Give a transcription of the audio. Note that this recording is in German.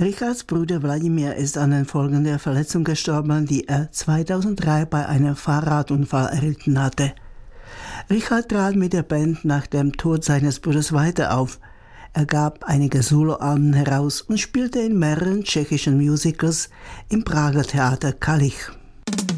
Richards Bruder Wladimir ist an den Folgen der Verletzung gestorben, die er 2003 bei einem Fahrradunfall erlitten hatte. Richard trat mit der Band nach dem Tod seines Bruders weiter auf. Er gab einige Soloalben heraus und spielte in mehreren tschechischen Musicals im Prager Theater Kalich.